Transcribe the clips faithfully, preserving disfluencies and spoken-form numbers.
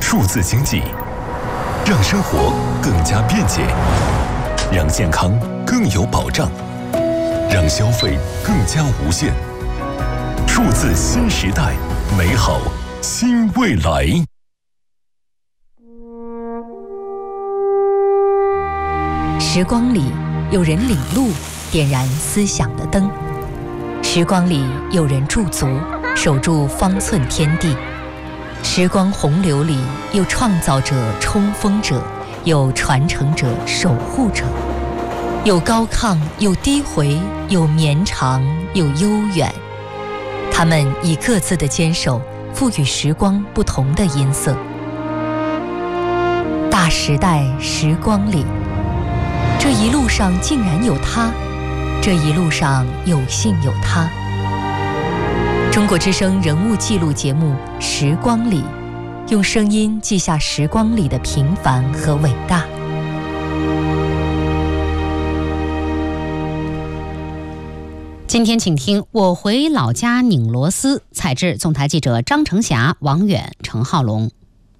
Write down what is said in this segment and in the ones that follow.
数字经济，让生活更加便捷，让健康更有保障，让消费更加无限。数字新时代，美好新未来。 时光里有人领路，点燃思想的灯；时光里有人驻足，守住方寸天地。时光洪流里有创造者、冲锋者，有传承者、守护者，有高亢，有低回，有绵长，有悠远。他们以各自的坚守，赋予时光不同的音色。大时代时光里，这一路上竟然有他，这一路上有幸有他。中国之声人物记录节目《时光里》，用声音记下时光里的平凡和伟大。 今天请听我回老家拧螺丝，采制总台记者张成霞、王远、程浩龙。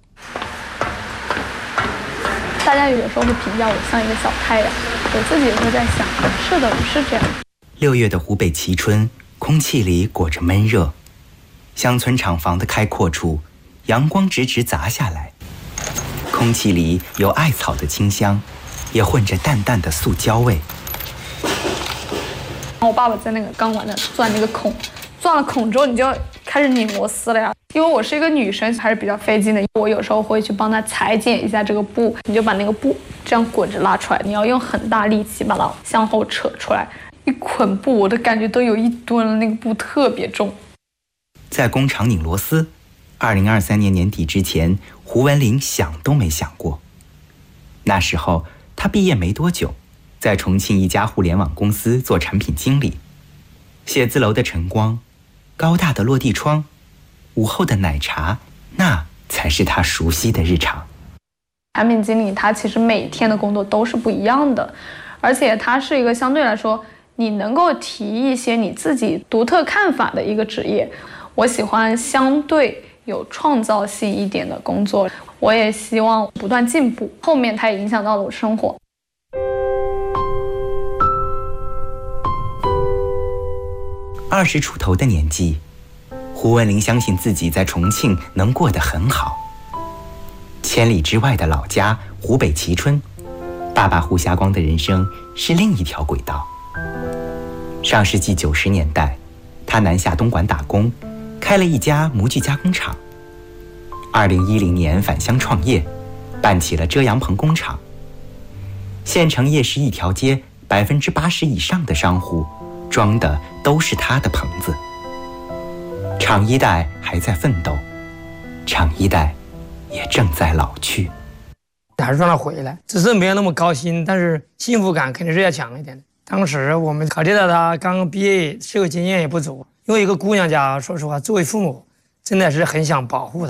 大家有时候会评价我像一个小太阳，我自己也会在想，是的，我是这样。 六月的湖北蕲春，空气里裹着闷热，乡村厂房的开阔处，阳光直直砸下来，空气里有艾草的清香，也混着淡淡的塑胶味。 我爸爸在那个钢管那钻那个孔，钻了孔之后你就开始拧螺丝了呀。因为我是一个女生，还是比较费劲的，我有时候会去帮他裁剪一下这个布，你就把那个布这样滚着拉出来，你要用很大力气把它向后扯出来，一捆布我的感觉都有一吨了，那个布特别重。 在工厂拧螺丝，二零二三年年底之前，胡文林想都没想过。那时候他毕业没多久，在重庆一家互联网公司做产品经理。写字楼的晨光，高大的落地窗，午后的奶茶，那才是他熟悉的日常。 产品经理他其实每天的工作都是不一样的，而且他是一个相对来说你能够提一些你自己独特看法的一个职业。我喜欢相对有创造性一点的工作，我也希望不断进步，后面它也影响到了我生活。 二十出头的年纪，胡文林相信自己在重庆能过得很好。千里之外的老家湖北蕲春，爸爸胡霞光的人生是另一条轨道。上世纪九十年代，他南下东莞打工，开了一家模具加工厂。二零一零年返乡创业，办起了遮阳棚工厂。县城夜市一条街，百分之八十以上的商户装的都是他的棚子。厂一代还在奋斗，厂一代也正在老去。 还是让他回来，只是没有那么高兴，但是幸福感肯定是要强一点的。当时我们考虑到他刚刚毕业，社会经验也不足，因为一个姑娘家，说实话，作为父母真的是很想保护他。